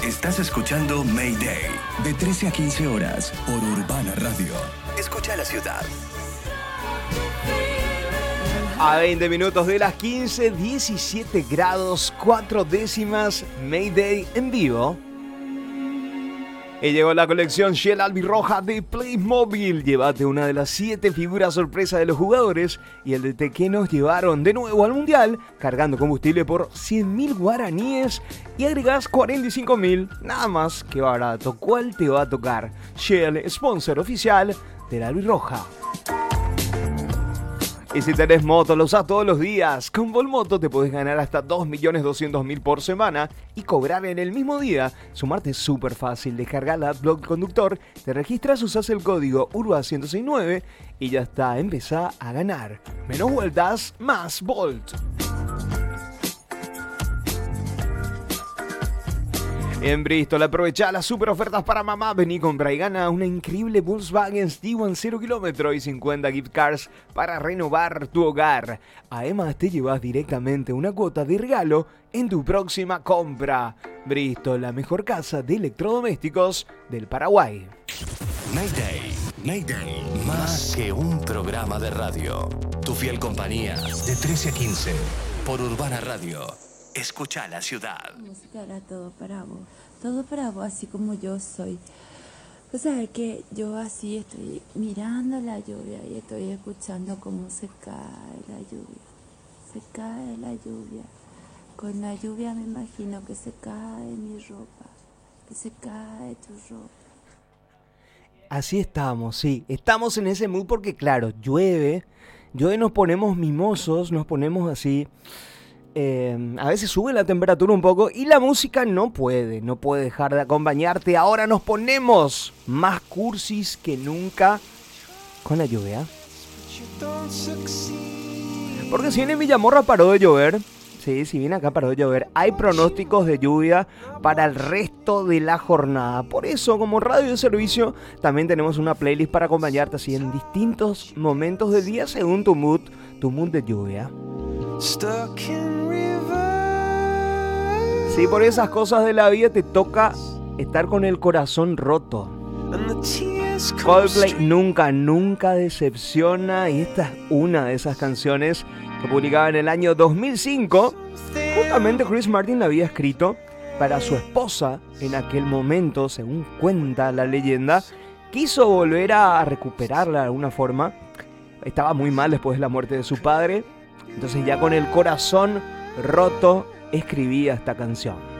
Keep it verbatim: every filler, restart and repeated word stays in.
Estás escuchando Mayday, de trece a quince horas, por Urbana Radio. Escucha la ciudad. A veinte minutos de las quince, diecisiete grados, cuatro décimas, Mayday en vivo. Y llegó la colección Shell albirroja de Playmobil. Llévate una de las siete figuras sorpresa de los jugadores y el de que nos llevaron de nuevo al Mundial, cargando combustible por cien mil guaraníes y agregás cuarenta y cinco mil. Nada más que barato. ¿Cuál te va a tocar? Shell, sponsor oficial de la albirroja. Y si tenés moto, lo usás todos los días. Con Volmoto te podés ganar hasta dos millones doscientos mil por semana y cobrar en el mismo día. Sumarte es súper fácil. Descarga la Blog Conductor, te registras, usás el código U R B A ciento sesenta y nueve y ya está. Empezá a ganar. Menos vueltas, más Volt. En Bristol, aprovechá las super ofertas para mamá. Vení, compra y gana una increíble Volkswagen D uno cero kilómetro y cincuenta gift cards para renovar tu hogar. Además, te llevas directamente una cuota de regalo en tu próxima compra. Bristol, la mejor casa de electrodomésticos del Paraguay. Mayday, Mayday, más que un programa de radio. Tu fiel compañía, de trece a quince, por Urbana Radio. Escucha la ciudad. Música era todo para vos, todo para vos, así como yo soy. Pues sabes que yo así estoy mirando la lluvia y estoy escuchando cómo se cae la lluvia. Se cae la lluvia. Con la lluvia me imagino que se cae mi ropa, que se cae tu ropa. Así estamos, sí. Estamos en ese mood porque, claro, llueve. Llueve, nos ponemos mimosos, nos ponemos así. Eh, a veces sube la temperatura un poco y la música no puede, no puede dejar de acompañarte. Ahora nos ponemos más cursis que nunca con la lluvia. Porque si bien en Villamorra paró de llover, sí, si bien acá paró de llover, hay pronósticos de lluvia para el resto de la jornada. Por eso, como radio de servicio, también tenemos una playlist para acompañarte así en distintos momentos del día según tu mood, tu mood de lluvia. Sí, por esas cosas de la vida te toca estar con el corazón roto. Coldplay nunca, nunca decepciona y esta es una de esas canciones que publicaba en el año dos mil cinco. Justamente Chris Martin la había escrito para su esposa en aquel momento, según cuenta la leyenda. Quiso volver a recuperarla de alguna forma. Estaba muy mal después de la muerte de su padre. Entonces ya con el corazón roto escribía esta canción.